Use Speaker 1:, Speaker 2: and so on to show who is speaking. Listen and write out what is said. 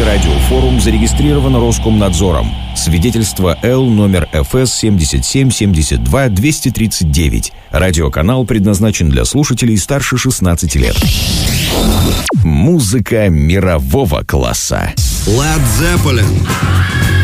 Speaker 1: Всемирный радиофорум зарегистрирован Роскомнадзором. Свидетельство Л номер ФС 77-72-239. Радиоканал предназначен для слушателей старше 16 лет. Музыка мирового класса.
Speaker 2: Led Zeppelin.